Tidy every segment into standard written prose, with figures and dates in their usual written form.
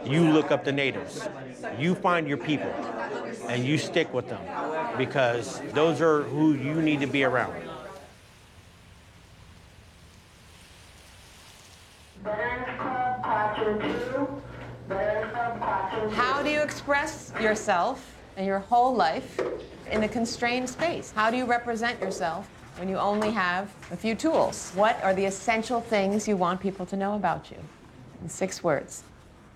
You look up the natives. You find your people, and you stick with them, because those are who you need to be around. How do you express yourself and your whole life in a constrained space? How do you represent yourself when you only have a few tools? What are the essential things you want people to know about you? In 6 words.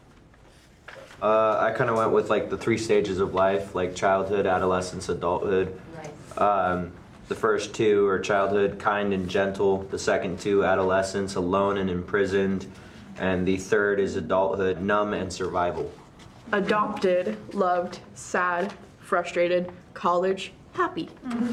I kind of went with like the 3 stages of life, like childhood, adolescence, adulthood. Right. The first 2 are childhood, kind and gentle. The second 2, adolescence, alone and imprisoned. And the third is adulthood, numb and survival. Adopted, loved, sad, frustrated, college, happy.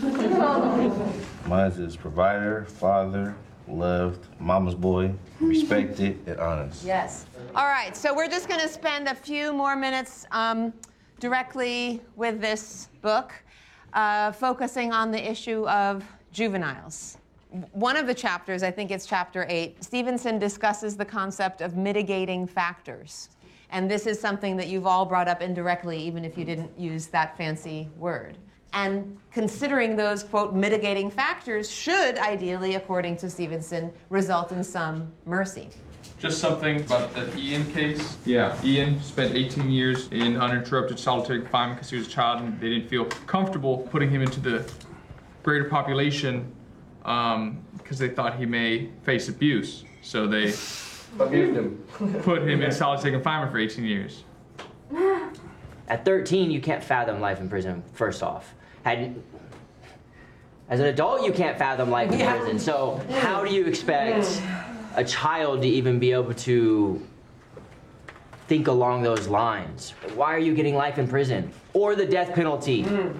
Mine is provider, father, loved, mama's boy, respected, and honest. Yes. All right, so we're just going to spend a few more minutes directly with this book, focusing on the issue of juveniles. One of the chapters, I think it's chapter 8, Stevenson discusses the concept of mitigating factors. And this is something that you've all brought up indirectly, even if you didn't use that fancy word. And considering those, quote, mitigating factors should, ideally, according to Stevenson, result in some mercy. Just something about the Ian case. Yeah, Ian spent 18 years in uninterrupted solitary confinement because he was a child and they didn't feel comfortable putting him into the greater population because they thought he may face abuse. So they abused him. Put him in solitary confinement for 18 years. At 13, you can't fathom life in prison, first off. As an adult, you can't fathom life in prison. So how do you expect a child to even be able to think along those lines? Why are you getting life in prison? Or the death penalty?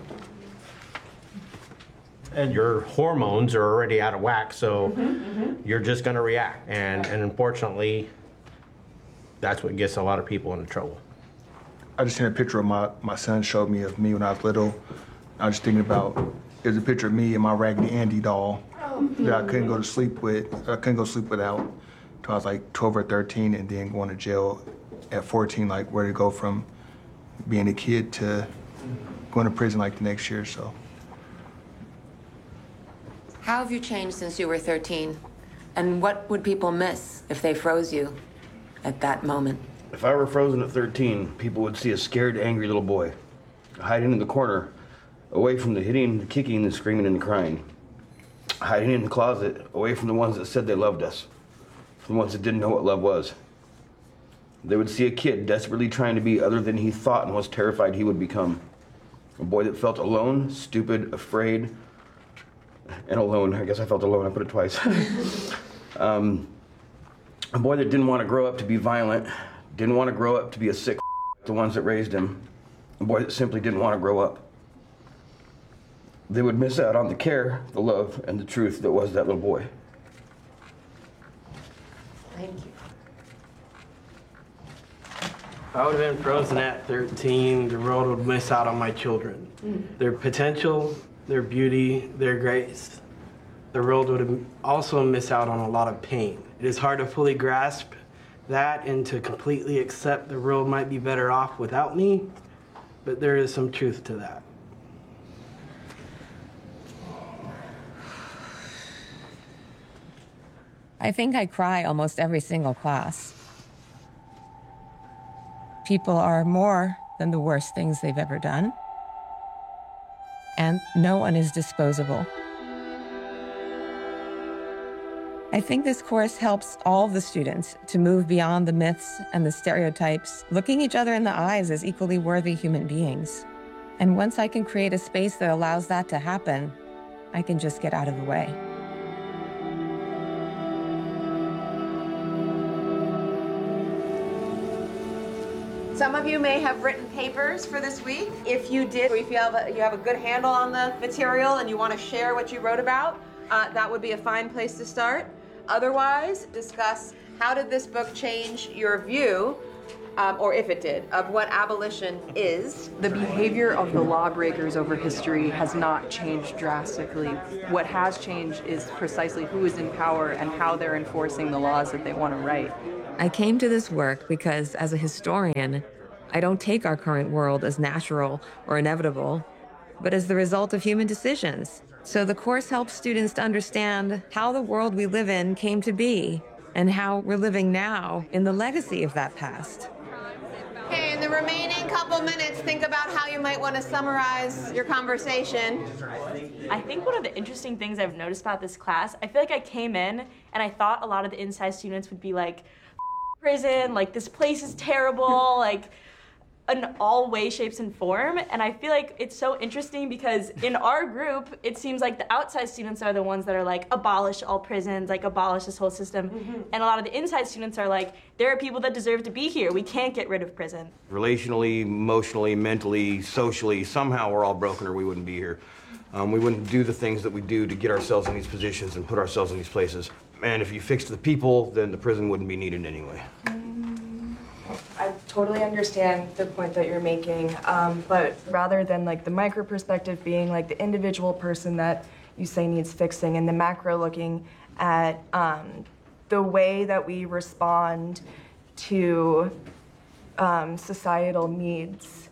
And your hormones are already out of whack, so you're just going to react. And unfortunately, that's what gets a lot of people into trouble. I just seen a picture of my son showed me of me when I was little. I was just thinking about, it was a picture of me and my Raggedy Andy doll that I couldn't go to sleep with. I couldn't go to sleep without until I was like 12 or 13, and then going to jail at 14, like where to go from being a kid to going to prison like the next year or so. How have you changed since you were 13? And what would people miss if they froze you at that moment? If I were frozen at 13, people would see a scared, angry little boy hiding in the corner, away from the hitting, the kicking, the screaming, and the crying. Hiding in the closet, away from the ones that said they loved us, from the ones that didn't know what love was. They would see a kid desperately trying to be other than he thought and was terrified he would become. A boy that felt alone, stupid, afraid, and alone. I guess I felt alone, I put it twice. A boy that didn't want to grow up to be violent, didn't want to grow up to be a sick the ones that raised him. A boy that simply didn't want to grow up. They would miss out on the care, the love, and the truth that was that little boy. Thank you. If I would have been frozen at 13, the world would miss out on my children. Their potential, their beauty, their grace. The world would also miss out on a lot of pain. It is hard to fully grasp that and to completely accept the world might be better off without me, but there is some truth to that. I think I cry almost every single class. People are more than the worst things they've ever done, and no one is disposable. I think this course helps all the students to move beyond the myths and the stereotypes, looking each other in the eyes as equally worthy human beings. And once I can create a space that allows that to happen, I can just get out of the way. Some of you may have written papers for this week. If you did, or if you have a good handle on the material and you want to share what you wrote about, that would be a fine place to start. Otherwise, discuss how did this book change your view, or if it did, of what abolition is. The behavior of the lawbreakers over history has not changed drastically. What has changed is precisely who is in power and how they're enforcing the laws that they want to write. I came to this work because, as a historian, I don't take our current world as natural or inevitable, but as the result of human decisions. So the course helps students to understand how the world we live in came to be and how we're living now in the legacy of that past. Okay, in the remaining couple minutes, think about how you might want to summarize your conversation. I think one of the interesting things I've noticed about this class, I feel like I came in and I thought a lot of the inside students would be like, prison, like this place is terrible, like in all ways, shapes, and form. And I feel like it's so interesting because in our group, it seems like the outside students are the ones that are like, abolish all prisons, like abolish this whole system. And a lot of the inside students are like, there are people that deserve to be here. We can't get rid of prison. Relationally, emotionally, mentally, socially, somehow we're all broken or we wouldn't be here. We wouldn't do the things that we do to get ourselves in these positions and put ourselves in these places. And if you fixed the people, then the prison wouldn't be needed anyway. I totally understand the point that you're making, but rather than like the micro perspective being like the individual person that you say needs fixing and the macro looking at the way that we respond to societal needs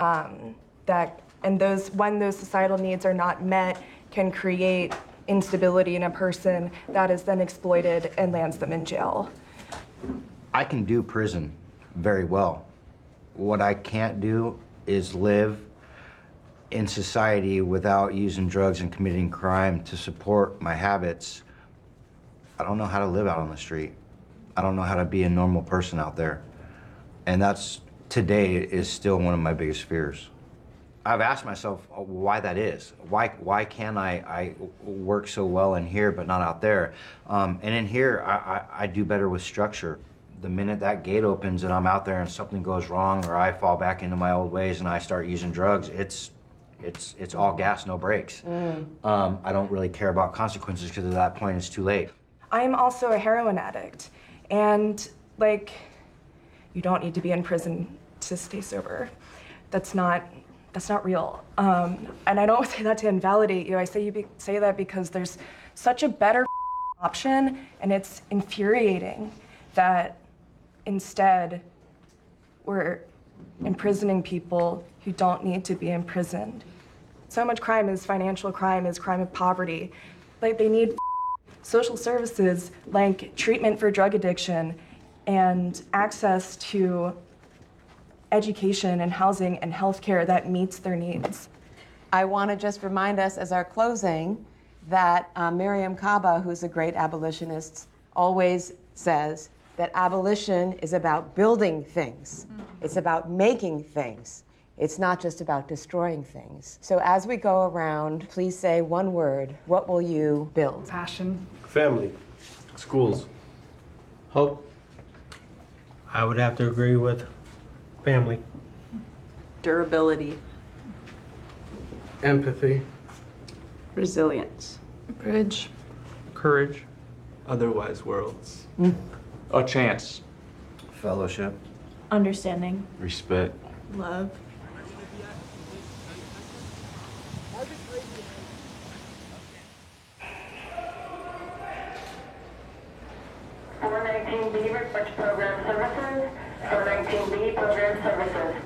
when those societal needs are not met can create instability in a person that is then exploited and lands them in jail. I can do prison very well. What I can't do is live in society without using drugs and committing crime to support my habits. I don't know how to live out on the street. I don't know how to be a normal person out there. And that's, today, is still one of my biggest fears. I've asked myself why that is. Why can I work so well in here but not out there? And in here, I do better with structure. The minute that gate opens and I'm out there and something goes wrong or I fall back into my old ways and I start using drugs, it's all gas, no brakes. I don't really care about consequences because at that point it's too late. I'm also a heroin addict, and like, you don't need to be in prison to stay sober. That's not real. And I don't say that to invalidate you. I say that because there's such a better option, and it's infuriating that instead we're imprisoning people who don't need to be imprisoned. So much crime is financial crime, is crime of poverty. Like, they need social services like treatment for drug addiction and access to education and housing and healthcare that meets their needs. I want to just remind us as our closing that Miriam Kaba, who's a great abolitionist, always says that abolition is about building things. It's about making things. It's not just about destroying things. So as we go around, please say one word. What will you build? Passion. Family. Schools. Hope. I would have to agree with family. Durability. Empathy. Resilience. Bridge. Courage. Otherwise worlds. A chance. Fellowship. Understanding. Respect. Love. B reports program services. 419B program services.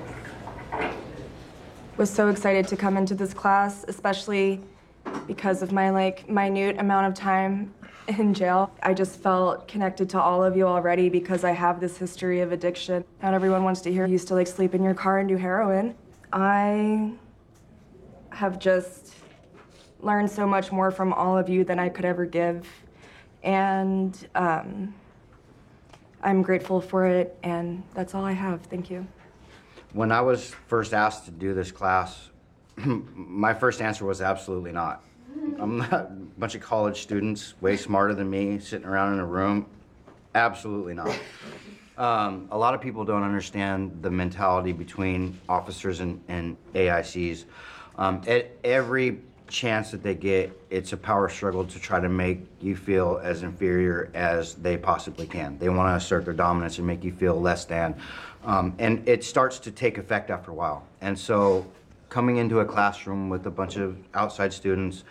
Was so excited to come into this class, especially because of my minute amount of time in jail. I just felt connected to all of you already because I have this history of addiction. Not everyone wants to hear you used to sleep in your car and do heroin. I have just learned so much more from all of you than I could ever give. And I'm grateful for it, and that's all I have. Thank you. When I was first asked to do this class, my first answer was absolutely not. I'm not a bunch of college students, way smarter than me, sitting around in a room. Absolutely not. A lot of people don't understand the mentality between officers and AICs. At every chance that they get, it's a power struggle to try to make you feel as inferior as they possibly can. They want to assert their dominance and make you feel less than. And it starts to take effect after a while. And so coming into a classroom with a bunch of outside students,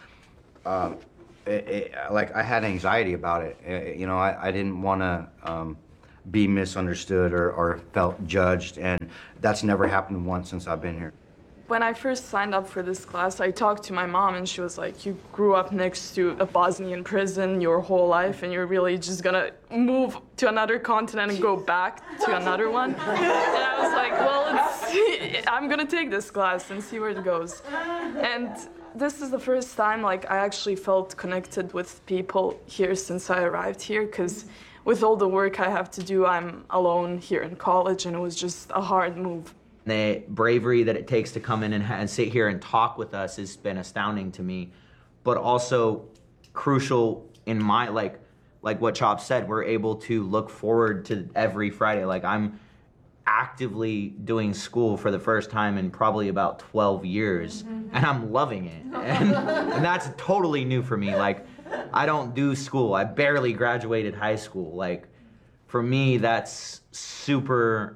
I had anxiety about it. I didn't want to, be misunderstood or felt judged, and that's never happened once since I've been here. When I first signed up for this class, I talked to my mom and she was like, you grew up next to a Bosnian prison your whole life and you're really just gonna move to another continent and go back to another one? And I was like, well, I'm gonna take this class and see where it goes. And this is the first time like I actually felt connected with people here since I arrived here, because with all the work I have to do, I'm alone here in college and it was just a hard move. The bravery that it takes to come in and sit here and talk with us has been astounding to me, but also crucial in my, like what Chop said, we're able to look forward to every Friday. Like, I'm actively doing school for the first time in probably about 12 years, and I'm loving it. And that's totally new for me. Like, I don't do school. I barely graduated high school. Like, for me, that's super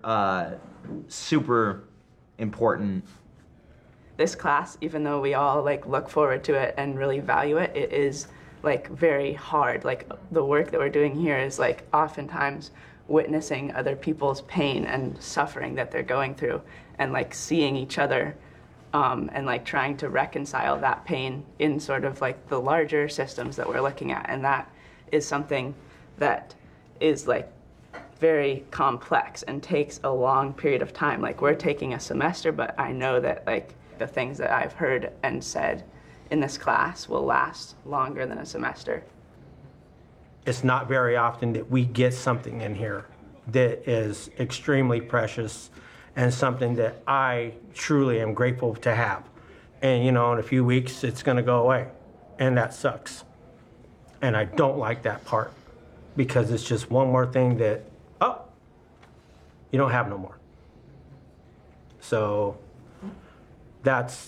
important. This class, even though we all like look forward to it and really value it, it is like very hard. Like the work that we're doing here is like oftentimes witnessing other people's pain and suffering that they're going through, and like seeing each other and like trying to reconcile that pain in sort of like the larger systems that we're looking at. And that is something that is like very complex and takes a long period of time. Like, we're taking a semester, but I know that like the things that I've heard and said in this class will last longer than a semester. It's not very often that we get something in here that is extremely precious and something that I truly am grateful to have. And, you know, in a few weeks, it's going to go away. And that sucks. And I don't like that part, because it's just one more thing that, oh, you don't have no more. So that's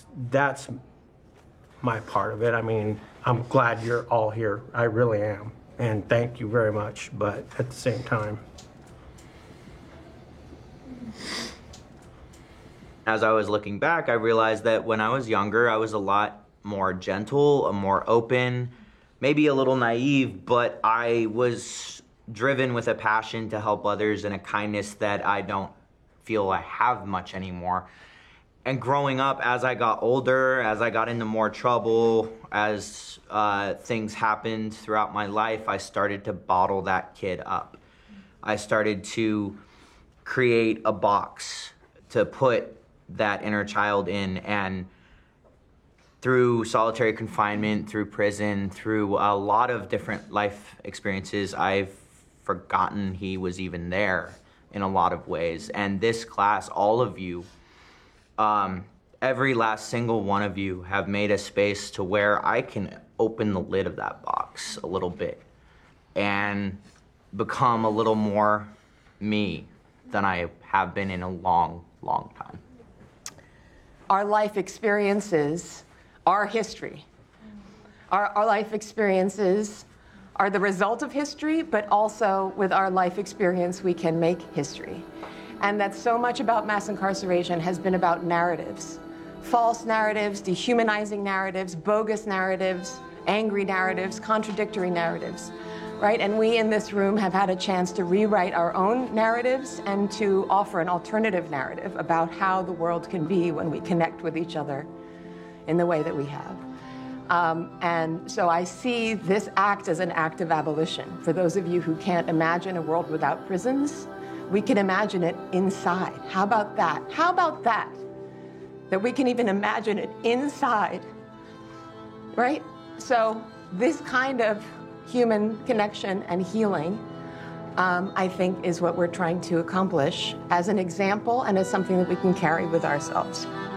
my part of it. I mean, I'm glad you're all here. I really am. And thank you very much. But at the same time, as I was looking back, I realized that when I was younger, I was a lot more gentle, more open, maybe a little naive, but I was driven with a passion to help others and a kindness that I don't feel I have much anymore. And growing up, as I got older, as I got into more trouble, as things happened throughout my life, I started to bottle that kid up. I started to create a box to put that inner child in, and through solitary confinement, through prison, through a lot of different life experiences, I've forgotten he was even there in a lot of ways. And this class, all of you, every last single one of you have made a space to where I can open the lid of that box a little bit and become a little more me than I have been in a long, long time. Our life experiences are history. Our life experiences are the result of history, but also with our life experience, we can make history. And that so much about mass incarceration has been about narratives. False narratives, dehumanizing narratives, bogus narratives, angry narratives, contradictory narratives, right? And we in this room have had a chance to rewrite our own narratives and to offer an alternative narrative about how the world can be when we connect with each other in the way that we have. And so I see this act as an act of abolition. For those of you who can't imagine a world without prisons, we can imagine it inside. How about that? How about that? That we can even imagine it inside, right? So this kind of human connection and healing, I think, is what we're trying to accomplish as an example and as something that we can carry with ourselves.